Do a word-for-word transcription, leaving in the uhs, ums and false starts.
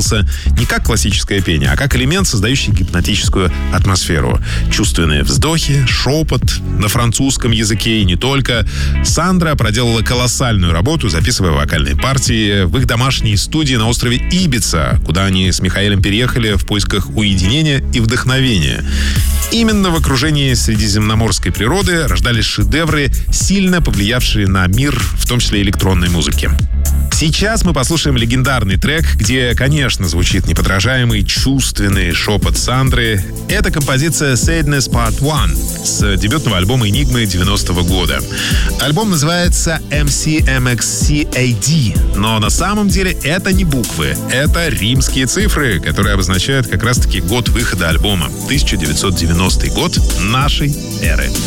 воспринимался не как классическое пение, а как элемент, создающий гипнотическую атмосферу. Чувственные вздохи, шепот на французском языке и не только. Сандра проделала колоссальную работу, записывая вокальные партии в их домашней студии на острове Ибица, куда они с Михаэлем переехали в поисках уединения и вдохновения. Именно в окружении средиземноморской природы рождались шедевры, сильно повлиявшие на мир, в том числе электронной музыки. Сейчас мы послушаем легендарный трек, где, конечно, звучит неподражаемый чувственный шепот Сандры. Это композиция Sadness Part один с дебютного альбома Enigma девяностого года. Альбом называется эм си эм икс си эй ди, но на самом деле это не буквы, это римские цифры, которые обозначают как раз-таки год выхода альбома — тысяча девятьсот девяностый год нашей эры.